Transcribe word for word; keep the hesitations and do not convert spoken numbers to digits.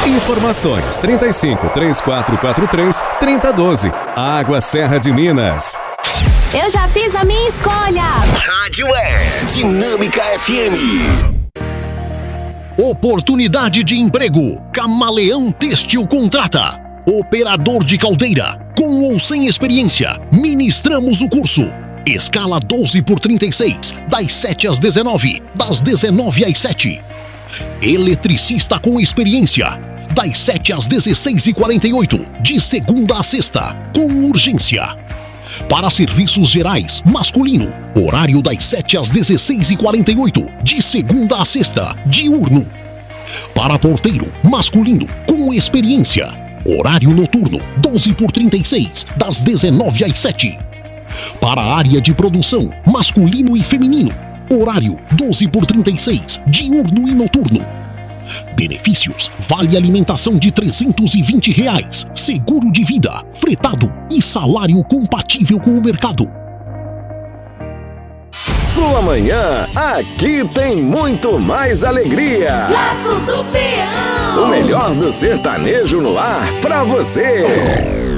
Informações trinta e cinco, três quatro quatro três, trinta doze. Água Serra de Minas. Eu já fiz a minha escolha. Rádio é Dinâmica F M. Oportunidade de emprego. Camaleão Têxtil contrata. Operador de caldeira, com ou sem experiência. Ministramos o curso. Escala doze por trinta e seis, das sete às dezenove, das dezenove às sete. Eletricista com experiência, das sete às dezesseis e quarenta e oito, de segunda a sexta, com urgência. Para serviços gerais, masculino, horário das sete às dezesseis e quarenta e oito, de segunda a sexta, diurno. Para porteiro, masculino, com experiência, horário noturno, doze por trinta e seis, das dezenove às sete. Para a área de produção, masculino e feminino, horário doze por trinta e seis, diurno e noturno. Benefícios: vale alimentação de trezentos e vinte reais, seguro de vida, fretado e salário compatível com o mercado. Sua manhã, aqui tem muito mais alegria. Laço do Peão. O melhor do sertanejo no ar pra você.